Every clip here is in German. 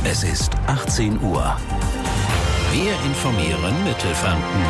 Es ist 18 Uhr. Wir informieren Mittelfranken.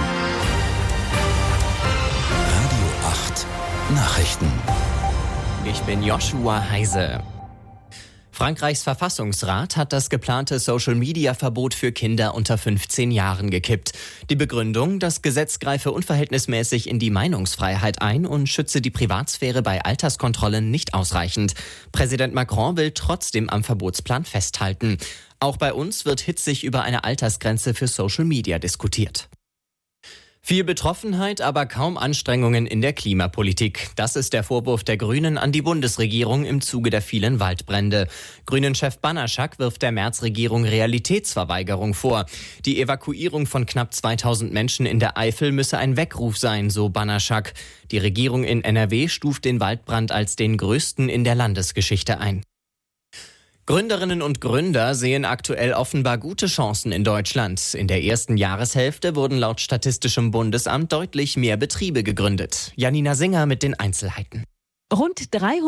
Radio 8 Nachrichten. Ich bin Joshua Heise. Frankreichs Verfassungsrat hat das geplante Social-Media-Verbot für Kinder unter 15 Jahren gekippt. Die Begründung, das Gesetz greife unverhältnismäßig in die Meinungsfreiheit ein und schütze die Privatsphäre bei Alterskontrollen nicht ausreichend. Präsident Macron will trotzdem am Verbotsplan festhalten. Auch bei uns wird hitzig über eine Altersgrenze für Social-Media diskutiert. Viel Betroffenheit, aber kaum Anstrengungen in der Klimapolitik. Das ist der Vorwurf der Grünen an die Bundesregierung im Zuge der vielen Waldbrände. Grünen-Chef Banaszak wirft der Merz-Regierung Realitätsverweigerung vor. Die Evakuierung von knapp 2000 Menschen in der Eifel müsse ein Weckruf sein, so Banaszak. Die Regierung in NRW stuft den Waldbrand als den größten in der Landesgeschichte ein. Gründerinnen und Gründer sehen aktuell offenbar gute Chancen in Deutschland. In der ersten Jahreshälfte wurden laut Statistischem Bundesamt deutlich mehr Betriebe gegründet. Janina Singer mit den Einzelheiten. Rund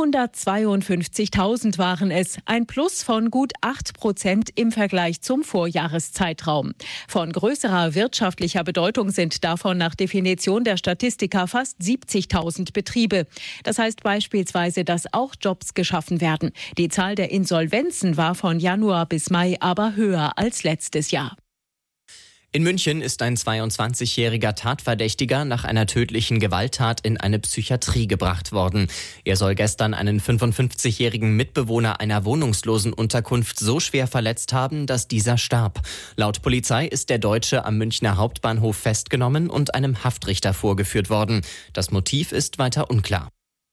352.000 waren es, ein Plus von gut 8% im Vergleich zum Vorjahreszeitraum. Von größerer wirtschaftlicher Bedeutung sind davon nach Definition der Statistiker fast 70.000 Betriebe. Das heißt beispielsweise, dass auch Jobs geschaffen werden. Die Zahl der Insolvenzen war von Januar bis Mai aber höher als letztes Jahr. In München ist ein 22-jähriger Tatverdächtiger nach einer tödlichen Gewalttat in eine Psychiatrie gebracht worden. Er soll gestern einen 55-jährigen Mitbewohner einer wohnungslosen Unterkunft so schwer verletzt haben, dass dieser starb. Laut Polizei ist der Deutsche am Münchner Hauptbahnhof festgenommen und einem Haftrichter vorgeführt worden. Das Motiv ist weiter unklar.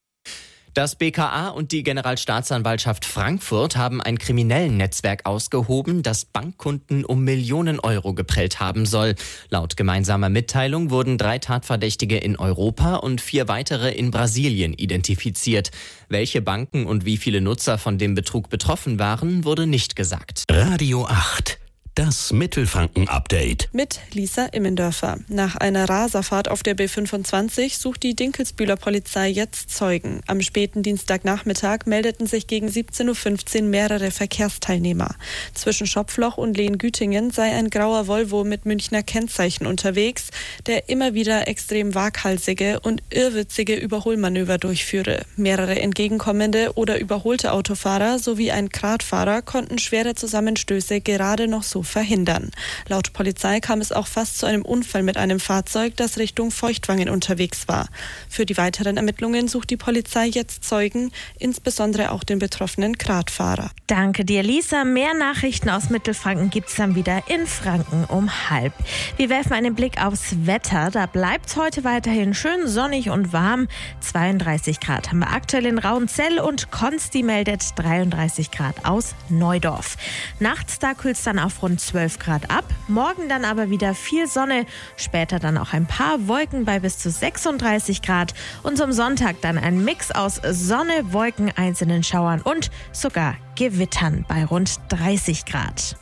Das BKA und die Generalstaatsanwaltschaft Frankfurt haben ein kriminellen Netzwerk ausgehoben, das Bankkunden um Millionen Euro geprellt haben soll. Laut gemeinsamer Mitteilung wurden 3 Tatverdächtige in Europa und 4 weitere in Brasilien identifiziert. Welche Banken und wie viele Nutzer von dem Betrug betroffen waren, wurde nicht gesagt. Radio 8. Das Mittelfranken-Update. Mit Lisa Immendörfer. Nach einer Raserfahrt auf der B25 sucht die Dinkelsbühler Polizei jetzt Zeugen. Am späten Dienstagnachmittag meldeten sich gegen 17.15 Uhr mehrere Verkehrsteilnehmer. Zwischen Schopfloch und Lehn-Gütingen sei ein grauer Volvo mit Münchner Kennzeichen unterwegs, der immer wieder extrem waghalsige und irrwitzige Überholmanöver durchführe. Mehrere entgegenkommende oder überholte Autofahrer sowie ein Gradfahrer konnten schwere Zusammenstöße gerade noch so verhindern. Laut Polizei kam es auch fast zu einem Unfall mit einem Fahrzeug, das Richtung Feuchtwangen unterwegs war. Für die weiteren Ermittlungen sucht die Polizei jetzt Zeugen, insbesondere auch den betroffenen Gradfahrer. Danke dir, Lisa. Mehr Nachrichten aus Mittelfranken gibt's dann wieder in Franken um 12:30. Wir werfen einen Blick aufs Wetter. Da bleibt's heute weiterhin schön sonnig und warm. 32 Grad haben wir aktuell in Rauenzell und Konsti meldet 33 Grad aus Neudorf. Nachts, da kühlt's dann auf rund 12 Grad ab. Morgen dann aber wieder viel Sonne, später dann auch ein paar Wolken bei bis zu 36 Grad und zum Sonntag dann ein Mix aus Sonne, Wolken, einzelnen Schauern und sogar Gewittern bei rund 30 Grad.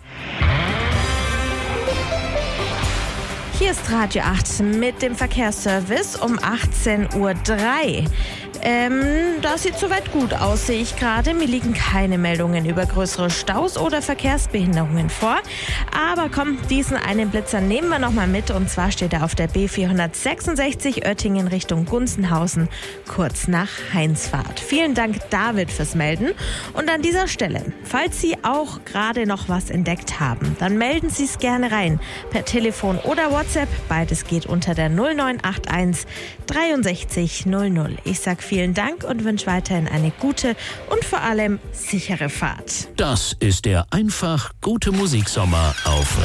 Hier ist Radio 8 mit dem Verkehrsservice um 18:03 Uhr. Das sieht soweit gut aus, sehe ich gerade. Mir liegen keine Meldungen über größere Staus oder Verkehrsbehinderungen vor. Aber komm, diesen einen Blitzer nehmen wir nochmal mit. Und zwar steht er auf der B466 Oettingen Richtung Gunzenhausen, kurz nach Hainsfahrt. Vielen Dank, David, fürs Melden. Und an dieser Stelle, falls Sie auch gerade noch was entdeckt haben, dann melden Sie es gerne rein. Per Telefon oder WhatsApp. Beides geht unter der 0981 63 00. Ich sag vielen Dank und wünsche weiterhin eine gute und vor allem sichere Fahrt. Das ist der einfach gute Musiksommer auf